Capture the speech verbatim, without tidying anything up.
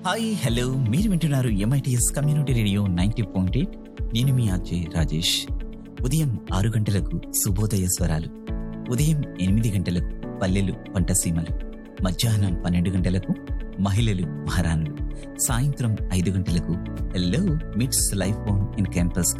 Hi hello మీరు వింటున్నారు MITS community radio ninety point eight. నేను మీ అజయ్ రాజేష్. ఉదయం ఆరు గంటలకు శుభోదయ స్వరాలు, ఉదయం ఎనిమిది గంటలకు పల్లెలు పంటసీమలు, మధ్యాహ్నం పన్నెండు గంటలకు మహిళలు మహారాణులు, సాయంత్రం ఐదు గంటలకు హలో మిట్స్ లైఫ్ ఆన్ ఇన్ క్యాంపస్